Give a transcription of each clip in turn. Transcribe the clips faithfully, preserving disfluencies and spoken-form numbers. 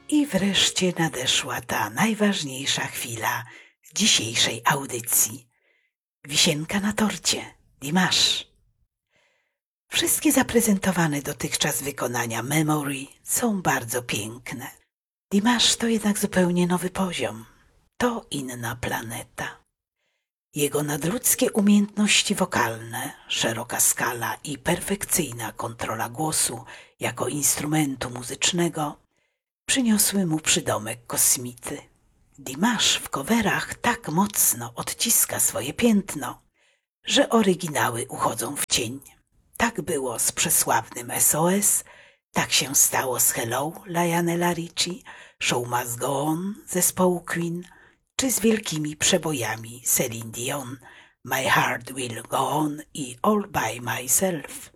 I wreszcie nadeszła ta najważniejsza chwila dzisiejszej audycji. Wisienka na torcie, Dimash. Wszystkie zaprezentowane dotychczas wykonania Memory są bardzo piękne. Dimash to jednak zupełnie nowy poziom. To inna planeta. Jego nadludzkie umiejętności wokalne, szeroka skala i perfekcyjna kontrola głosu jako instrumentu muzycznego przyniosły mu przydomek kosmity. Dimash w coverach tak mocno odciska swoje piętno, że oryginały uchodzą w cień. Tak było z przesławnym S O S, tak się stało z Hello Lionela Richie, Show Must Go On zespołu Queen, czy z wielkimi przebojami Celine Dion, My Heart Will Go On i All By Myself.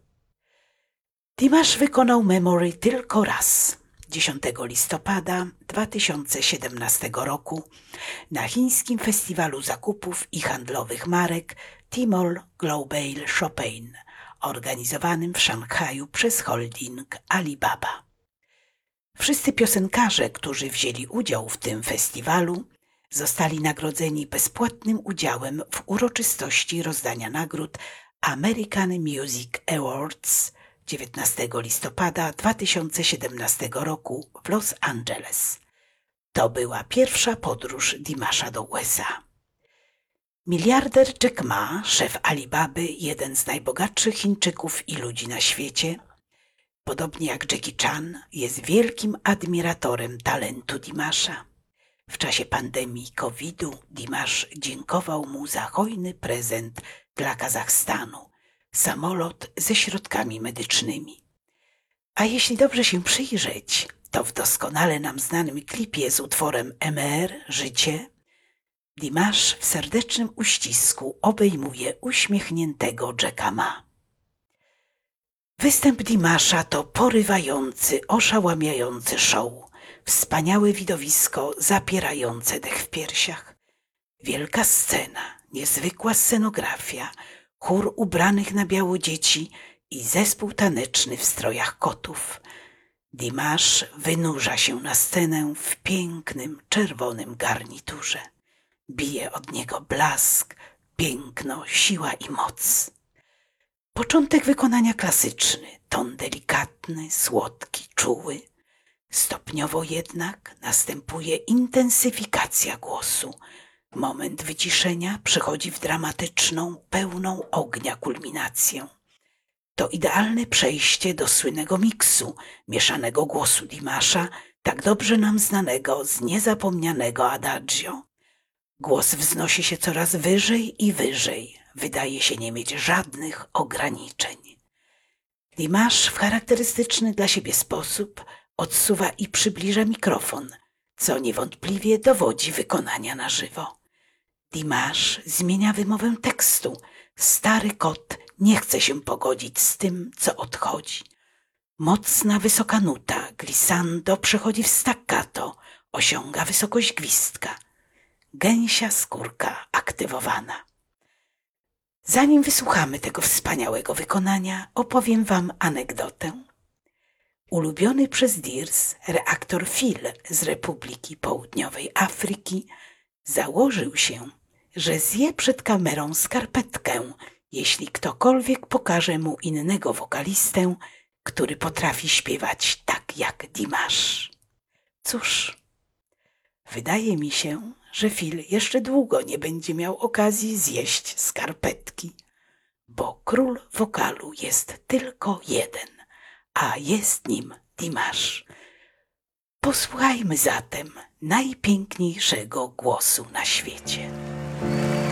Dimash wykonał Memory tylko raz, dziesiątego listopada dwa tysiące siedemnastego roku na chińskim festiwalu zakupów i handlowych marek Tmall Global Shopping, organizowanym w Szanghaju przez holding Alibaba. Wszyscy piosenkarze, którzy wzięli udział w tym festiwalu, zostali nagrodzeni bezpłatnym udziałem w uroczystości rozdania nagród American Music Awards dziewiętnastego listopada dwa tysiące siedemnastego roku w Los Angeles. To była pierwsza podróż Dimasha do U S A. Miliarder Jack Ma, szef Alibaby, jeden z najbogatszych Chińczyków i ludzi na świecie, podobnie jak Jackie Chan, jest wielkim admiratorem talentu Dimasha. W czasie pandemii kowida Dimash dziękował mu za hojny prezent dla Kazachstanu, samolot ze środkami medycznymi. A jeśli dobrze się przyjrzeć, to w doskonale nam znanym klipie z utworem M R Życie Dimash w serdecznym uścisku obejmuje uśmiechniętego Jacka Ma. Występ Dimasha to porywający, oszałamiający show, wspaniałe widowisko zapierające dech w piersiach. Wielka scena, niezwykła scenografia, chór ubranych na biało dzieci i zespół taneczny w strojach kotów. Dimash wynurza się na scenę w pięknym, czerwonym garniturze. Bije od niego blask, piękno, siła i moc. Początek wykonania klasyczny, ton delikatny, słodki, czuły. Stopniowo jednak następuje intensyfikacja głosu. Moment wyciszenia przechodzi w dramatyczną, pełną ognia kulminację. To idealne przejście do słynnego miksu, mieszanego głosu Dimasha, tak dobrze nam znanego z niezapomnianego Adagio. Głos wznosi się coraz wyżej i wyżej, wydaje się nie mieć żadnych ograniczeń. Dimash w charakterystyczny dla siebie sposób odsuwa i przybliża mikrofon, co niewątpliwie dowodzi wykonania na żywo. Dimash zmienia wymowę tekstu. Stary kot nie chce się pogodzić z tym, co odchodzi. Mocna, wysoka nuta, glissando przechodzi w staccato, osiąga wysokość gwizdka. Gęsia skórka aktywowana. Zanim wysłuchamy tego wspaniałego wykonania, opowiem wam anegdotę. Ulubiony przez Dears reaktor Phil z Republiki Południowej Afryki założył się, że zje przed kamerą skarpetkę, jeśli ktokolwiek pokaże mu innego wokalistę, który potrafi śpiewać tak jak Dimash. Cóż, wydaje mi się, że Phil jeszcze długo nie będzie miał okazji zjeść skarpetki, bo król wokalu jest tylko jeden, a jest nim Dimash. Posłuchajmy zatem najpiękniejszego głosu na świecie.